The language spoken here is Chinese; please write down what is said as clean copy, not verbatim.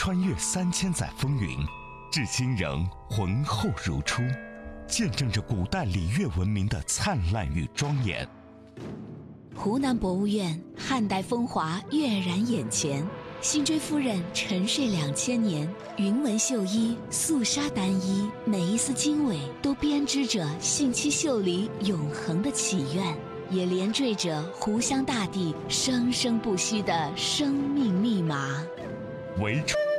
穿越3000载风云，至今仍浑厚如初，见证着古代礼乐文明的灿烂与庄严。 湖南博物院汉代风华跃然眼前，辛追夫人沉睡2000年，云纹绣衣，素纱单衣，每一丝经纬都编织着信息秀里永恒的祈愿，也连缀着湖湘大地生生不息的生命密码。 为